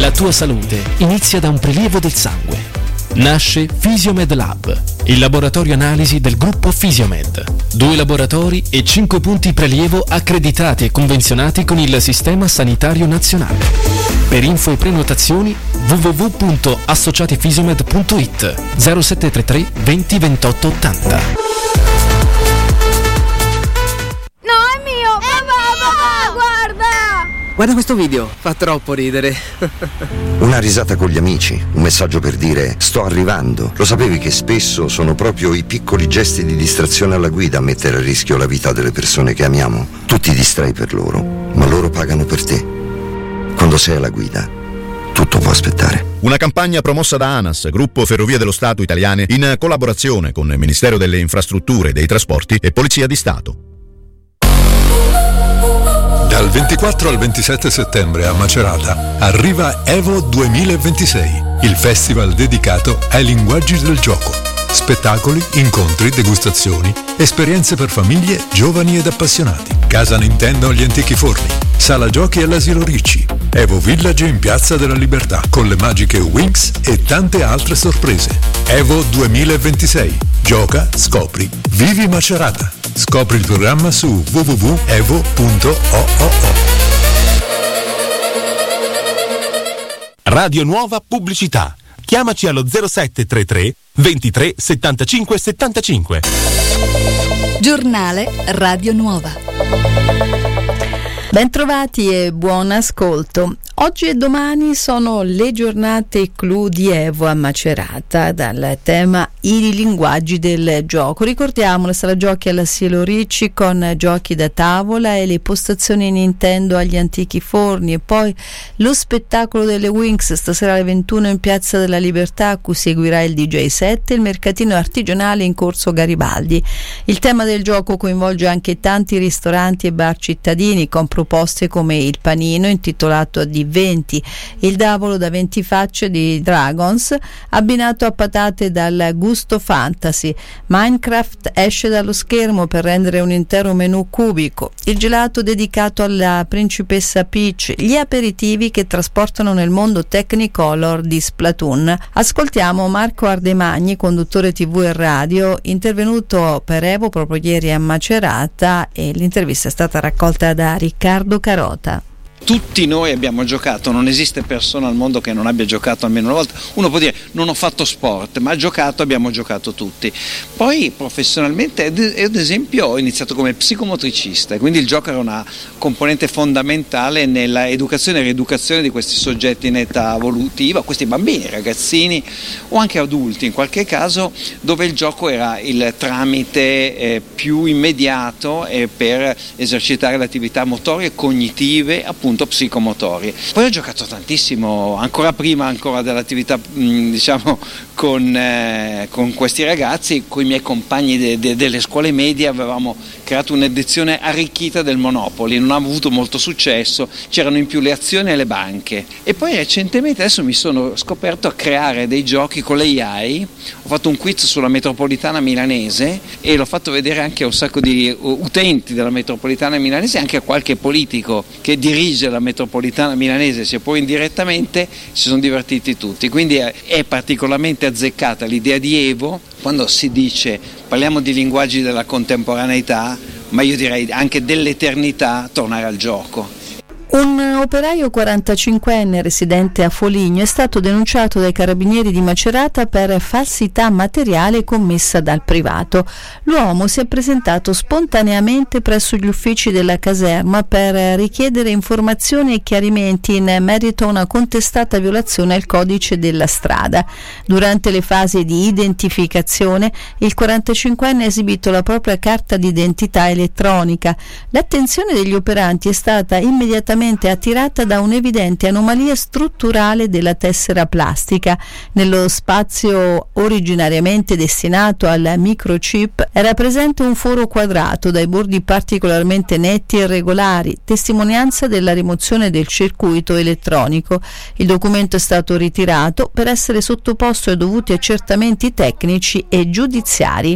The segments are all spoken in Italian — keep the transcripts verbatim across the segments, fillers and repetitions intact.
La tua salute inizia da un prelievo del sangue. Nasce Fisiomed Lab, il laboratorio analisi del gruppo Fisiomed. Due laboratori e cinque punti prelievo accreditati e convenzionati con il Sistema Sanitario Nazionale. Per info e prenotazioni w w w punto associatifisiomed punto i t zero sette tre tre venti ventotto ottanta. No, è mio! Papà, papà, guarda! Guarda questo video, fa troppo ridere. Una risata con gli amici, un messaggio per dire sto arrivando. Lo sapevi che spesso sono proprio i piccoli gesti di distrazione alla guida a mettere a rischio la vita delle persone che amiamo? Tu ti distrai per loro, ma loro pagano per te. Quando sei alla guida, tutto può aspettare. Una campagna promossa da ANAS, Gruppo Ferrovie dello Stato Italiane, in collaborazione con il Ministero delle Infrastrutture e dei Trasporti e Polizia di Stato. Dal ventiquattro al ventisette settembre a Macerata arriva Evo duemilaventisei, il festival dedicato ai linguaggi del gioco. Spettacoli, incontri, degustazioni, esperienze per famiglie, giovani ed appassionati. Casa Nintendo agli Antichi Forni, Sala Giochi all'Asilo Ricci, Evo Village in Piazza della Libertà con le magiche Winx e tante altre sorprese. Evo duemilaventisei. Gioca, scopri, vivi Macerata. Scopri il programma su w w w punto evo punto o o o. Radio Nuova Pubblicità. Chiamaci allo zero sette tre tre ventitré settantacinque settantacinque. Giornale Radio Nuova. Bentrovati e buon ascolto. Oggi e domani sono le giornate clou di Evo a Macerata, dal tema i linguaggi del gioco. Ricordiamo la sala giochi all'Asilo Ricci con giochi da tavola e le postazioni Nintendo agli Antichi Forni, e poi lo spettacolo delle Winx stasera alle ventuno in Piazza della Libertà, a cui seguirà il D J set, e il mercatino artigianale in Corso Garibaldi. Il tema del gioco coinvolge anche tanti ristoranti e bar cittadini, con proposte come il panino intitolato a D venti, il davolo da venti facce di Dragons abbinato a patate dal gusto fantasy, Minecraft esce dallo schermo per rendere un intero menù cubico, il gelato dedicato alla principessa Peach, gli aperitivi che trasportano nel mondo Technicolor di Splatoon. Ascoltiamo Marco Ardemagni, conduttore tivù e radio, intervenuto per Evo proprio ieri a Macerata, e l'intervista è stata raccolta da Riccardo Carota. Tutti noi abbiamo giocato, non esiste persona al mondo che non abbia giocato almeno una volta. Uno può dire non ho fatto sport, ma giocato abbiamo giocato tutti. Poi professionalmente, ad esempio, ho iniziato come psicomotricista, e quindi il gioco era una componente fondamentale nella educazione e rieducazione di questi soggetti in età evolutiva, questi bambini, ragazzini o anche adulti in qualche caso, dove il gioco era il tramite eh, più immediato eh, per esercitare le attività motorie e cognitive, appunto psicomotorie. Poi ho giocato tantissimo, ancora prima ancora dell'attività mh, diciamo con, eh, con questi ragazzi, con i miei compagni de, de, delle scuole medie avevamo creato un'edizione arricchita del Monopoly, non ha avuto molto successo, c'erano in più le azioni e le banche, e poi recentemente adesso mi sono scoperto a creare dei giochi con l'A I. Ho fatto un quiz sulla metropolitana milanese e l'ho fatto vedere anche a un sacco di utenti della metropolitana milanese, anche a qualche politico che dirige la metropolitana milanese, sia poi indirettamente, si sono divertiti tutti. Quindi è, è particolarmente azzeccata l'idea di Evo quando si dice parliamo di linguaggi della contemporaneità, ma io direi anche dell'eternità, tornare al gioco. Un operaio quarantacinquenne residente a Foligno è stato denunciato dai carabinieri di Macerata per falsità materiale commessa dal privato. L'uomo si è presentato spontaneamente presso gli uffici della caserma per richiedere informazioni e chiarimenti in merito a una contestata violazione al codice della strada. Durante le fasi di identificazione, il quarantacinquenne ha esibito la propria carta d'identità elettronica. L'attenzione degli operanti è stata immediatamente attirata da un'evidente anomalia strutturale della tessera plastica. Nello spazio originariamente destinato al microchip era presente un foro quadrato dai bordi particolarmente netti e regolari, testimonianza della rimozione del circuito elettronico. Il documento è stato ritirato per essere sottoposto ai dovuti accertamenti tecnici e giudiziari.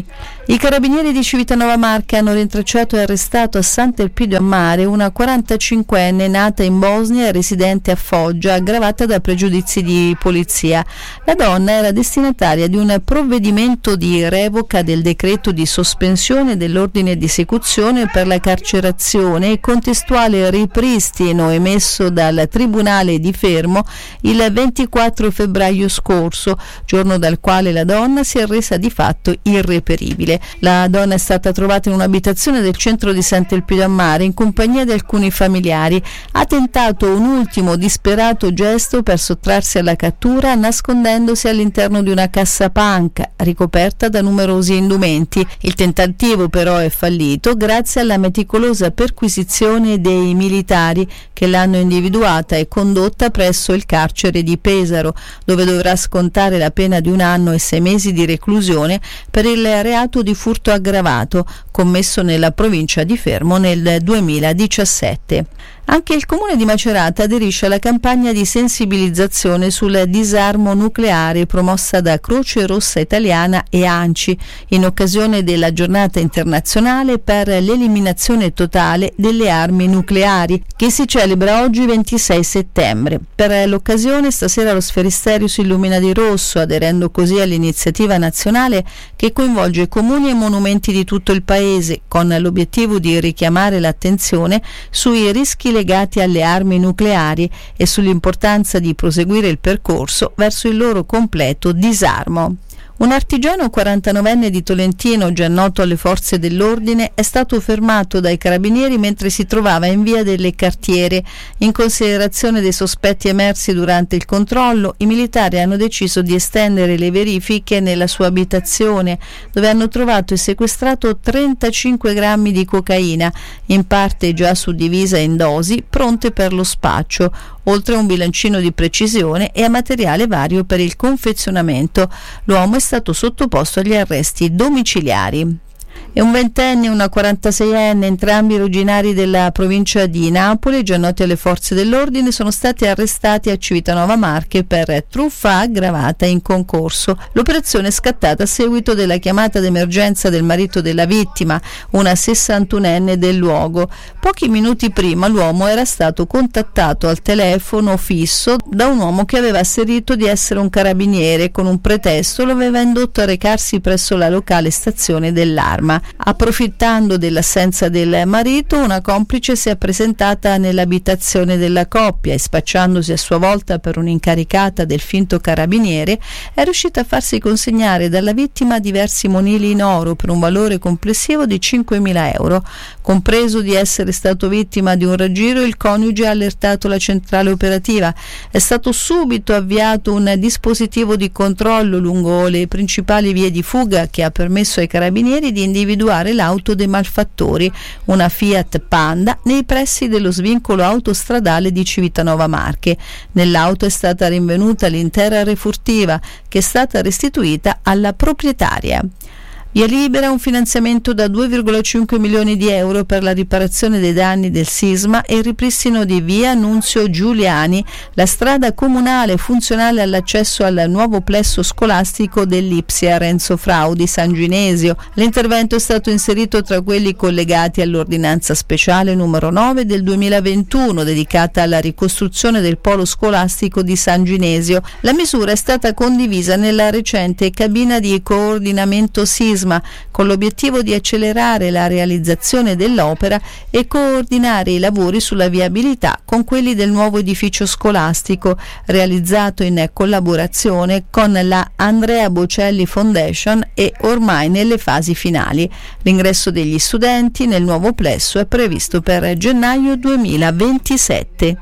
I carabinieri di Civitanova Marche hanno rintracciato e arrestato a Sant'Elpidio a Mare una quarantacinquenne nata in Bosnia e residente a Foggia, aggravata da pregiudizi di polizia. La donna era destinataria di un provvedimento di revoca del decreto di sospensione dell'ordine di esecuzione per la carcerazione e contestuale ripristino emesso dal Tribunale di Fermo il ventiquattro febbraio scorso, giorno dal quale la donna si è resa di fatto irreperibile. La donna è stata trovata in un'abitazione del centro di Sant'Elpidio a Mare in compagnia di alcuni familiari. Ha tentato un ultimo disperato gesto per sottrarsi alla cattura nascondendosi all'interno di una cassapanca ricoperta da numerosi indumenti. Il tentativo però è fallito grazie alla meticolosa perquisizione dei militari che l'hanno individuata e condotta presso il carcere di Pesaro, dove dovrà scontare la pena di un anno e sei mesi di reclusione per il reato di furto aggravato commesso nella provincia di Fermo nel duemiladiciassette. Anche il comune di Macerata aderisce alla campagna di sensibilizzazione sul disarmo nucleare promossa da Croce Rossa Italiana e ANCI in occasione della giornata internazionale per l'eliminazione totale delle armi nucleari che si celebra oggi ventisei settembre. Per l'occasione stasera lo Sferisterio si illumina di rosso, aderendo così all'iniziativa nazionale che coinvolge comuni e monumenti di tutto il paese con l'obiettivo di richiamare l'attenzione sui rischi legati alle armi nucleari e sull'importanza di proseguire il percorso verso il loro completo disarmo. Un artigiano quarantanovenne di Tolentino, già noto alle forze dell'ordine, è stato fermato dai carabinieri mentre si trovava in via delle Cartiere. In considerazione dei sospetti emersi durante il controllo, i militari hanno deciso di estendere le verifiche nella sua abitazione, dove hanno trovato e sequestrato trentacinque grammi di cocaina, in parte già suddivisa in dosi, pronte per lo spaccio, oltre a un bilancino di precisione e a materiale vario per il confezionamento. L'uomo è stato sottoposto agli arresti domiciliari. E un ventenne e una quarantaseienne, entrambi originari della provincia di Napoli, già noti alle forze dell'ordine, sono stati arrestati a Civitanova Marche per truffa aggravata in concorso. L'operazione è scattata a seguito della chiamata d'emergenza del marito della vittima, una sessantunenne del luogo. Pochi minuti prima l'uomo era stato contattato al telefono fisso da un uomo che aveva asserito di essere un carabiniere. Con un pretesto lo aveva indotto a recarsi presso la locale stazione dell'Arma. Approfittando dell'assenza del marito, una complice si è presentata nell'abitazione della coppia e, spacciandosi a sua volta per un'incaricata del finto carabiniere, è riuscita a farsi consegnare dalla vittima diversi monili in oro per un valore complessivo di cinquemila euro. Compreso di essere stato vittima di un raggiro, il coniuge ha allertato la centrale operativa. È stato subito avviato un dispositivo di controllo lungo le principali vie di fuga che ha permesso ai carabinieri di individuare l'auto dei malfattori, una Fiat Panda, nei pressi dello svincolo autostradale di Civitanova Marche. Nell'auto è stata rinvenuta l'intera refurtiva, che è stata restituita alla proprietaria. Via Libera, un finanziamento da due virgola cinque milioni di euro per la riparazione dei danni del sisma e il ripristino di via Nunzio Giuliani, la strada comunale funzionale all'accesso al nuovo plesso scolastico dell'Ipsia Renzo Fraudi San Ginesio. L'intervento è stato inserito tra quelli collegati all'ordinanza speciale numero nove del duemilaventuno dedicata alla ricostruzione del polo scolastico di San Ginesio. La misura è stata condivisa nella recente cabina di coordinamento sisma, con l'obiettivo di accelerare la realizzazione dell'opera e coordinare i lavori sulla viabilità con quelli del nuovo edificio scolastico, realizzato in collaborazione con la Andrea Bocelli Foundation e ormai nelle fasi finali. L'ingresso degli studenti nel nuovo plesso è previsto per gennaio duemilaventisette.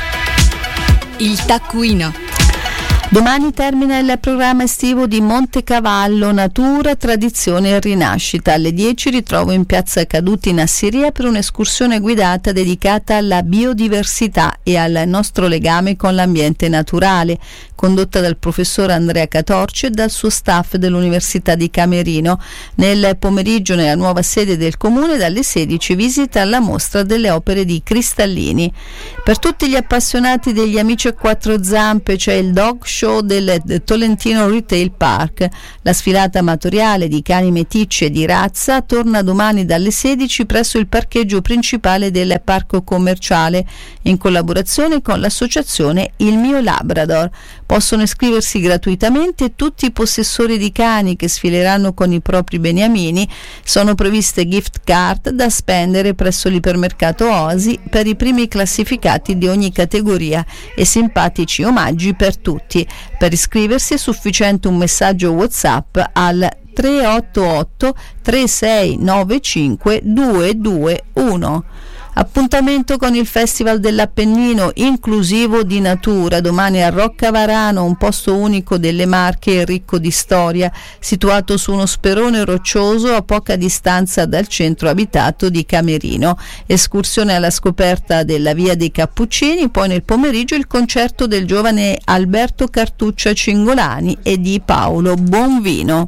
Il taccuino. Domani termina il programma estivo di Montecavallo, Natura, Tradizione e Rinascita. Alle dieci ritrovo in piazza Caduti in Assiria per un'escursione guidata dedicata alla biodiversità e al nostro legame con l'ambiente naturale. condotta dal professor Andrea Catorci e dal suo staff dell'Università di Camerino. Nel pomeriggio, nella nuova sede del comune, dalle sedici visita alla mostra delle opere di Cristallini. Per tutti gli appassionati degli amici a quattro zampe c'è il dog show del Tolentino Retail Park. La sfilata amatoriale di cani meticci e di razza torna domani dalle sedici presso il parcheggio principale del parco commerciale, in collaborazione con l'associazione Il Mio Labrador. Possono iscriversi gratuitamente tutti i possessori di cani che sfileranno con i propri beniamini. Sono previste gift card da spendere presso l'ipermercato Oasi per i primi classificati di ogni categoria e simpatici omaggi per tutti. Per iscriversi è sufficiente un messaggio WhatsApp al tre otto otto tre sei nove cinque due due uno. Appuntamento con il Festival dell'Appennino inclusivo di natura domani a Roccavarano, un posto unico delle Marche e ricco di storia, situato su uno sperone roccioso a poca distanza dal centro abitato di Camerino. Escursione alla scoperta della Via dei Cappuccini, poi nel pomeriggio il concerto del giovane Alberto Cartuccia Cingolani e di Paolo Buonvino.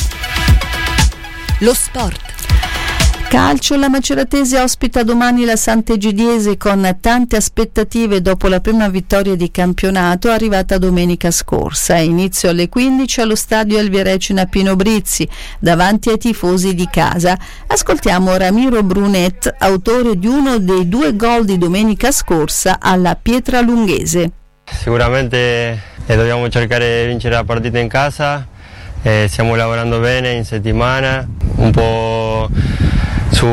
Lo sport. Calcio, la Maceratese ospita domani la Sant'Egidiese con tante aspettative dopo la prima vittoria di campionato arrivata domenica scorsa. Inizio alle quindici allo stadio Elvierecina Pino Brizzi, davanti ai tifosi di casa. Ascoltiamo Ramiro Brunet, autore di uno dei due gol di domenica scorsa alla Pietralunghese. Sicuramente eh, dobbiamo cercare di vincere la partita in casa, eh, stiamo lavorando bene in settimana, un po' su,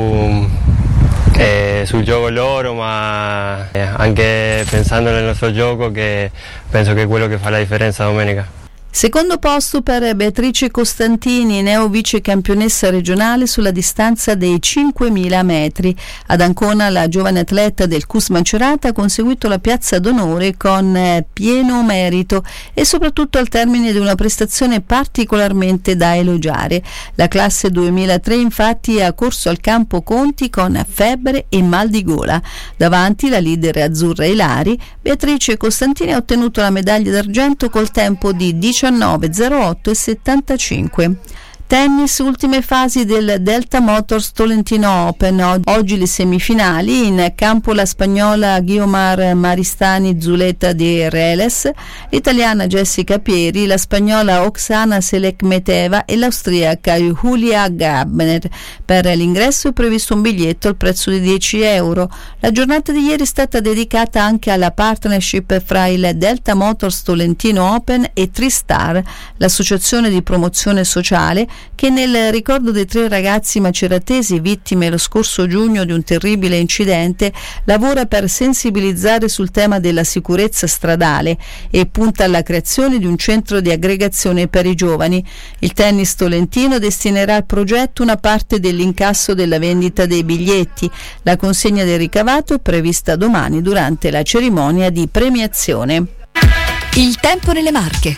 eh, sul gioco loro, ma eh, anche pensando nel nostro gioco, che penso che è quello che fa la differenza domenica. Secondo posto per Beatrice Costantini, neo vice campionessa regionale sulla distanza dei cinquemila metri. Ad Ancona la giovane atleta del C U S Macerata ha conseguito la piazza d'onore con eh, pieno merito e soprattutto al termine di una prestazione particolarmente da elogiare. La classe duemilatré infatti ha corso al campo Conti con febbre e mal di gola. Davanti la leader azzurra Ilari, Beatrice Costantini ha ottenuto la medaglia d'argento col tempo di diciannove zero otto e settantacinque. Tennis, ultime fasi del Delta Motors Tolentino Open. Oggi le semifinali, in campo la spagnola Guiomar Maristani Zuleta de Reles, l'italiana Jessica Pieri, la spagnola Oksana Selekmeteva e l'austriaca Julia Gabner. Per l'ingresso è previsto un biglietto al prezzo di dieci euro. La giornata di ieri è stata dedicata anche alla partnership fra il Delta Motors Tolentino Open e Tristar, l'associazione di promozione sociale che nel ricordo dei tre ragazzi maceratesi vittime lo scorso giugno di un terribile incidente lavora per sensibilizzare sul tema della sicurezza stradale e punta alla creazione di un centro di aggregazione per i giovani. Il tennis tolentino destinerà al progetto una parte dell'incasso della vendita dei biglietti. La consegna del ricavato è prevista domani durante la cerimonia di premiazione. Il tempo nelle Marche.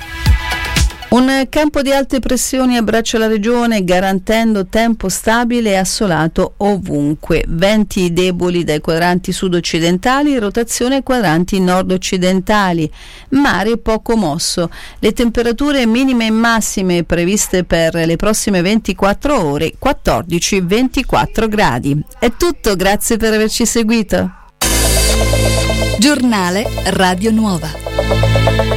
Un campo di alte pressioni abbraccia la regione garantendo tempo stabile e assolato ovunque. Venti deboli dai quadranti sud-occidentali, rotazione ai quadranti nord-occidentali. Mare poco mosso. Le temperature minime e massime previste per le prossime ventiquattro ore, quattordici ventiquattro gradi. È tutto, grazie per averci seguito. Giornale Radio Nuova.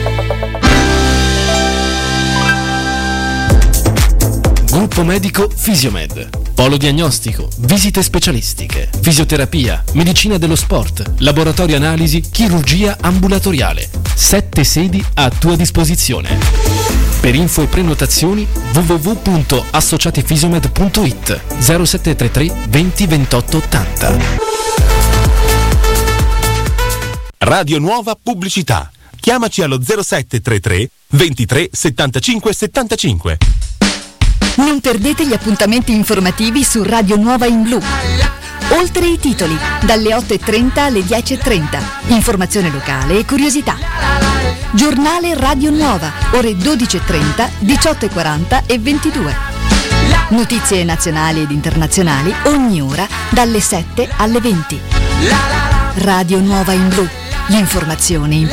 Gruppo medico Fisiomed. Polo diagnostico, visite specialistiche, fisioterapia, medicina dello sport, laboratorio analisi, chirurgia ambulatoriale. Sette sedi a tua disposizione. Per info e prenotazioni w w w punto associatifisiomed punto it zero sette tre tre venti ventotto ottanta. Radio Nuova Pubblicità. Chiamaci allo zero sette tre tre ventitré settantacinque settantacinque. Non perdete gli appuntamenti informativi su Radio Nuova in Blu. Oltre i titoli, dalle otto e trenta alle dieci e trenta. Informazione locale e curiosità. Giornale Radio Nuova, ore dodici e trenta, diciotto e quaranta e ventidue. Notizie nazionali ed internazionali ogni ora dalle sette alle venti. Radio Nuova in Blu, l'informazione in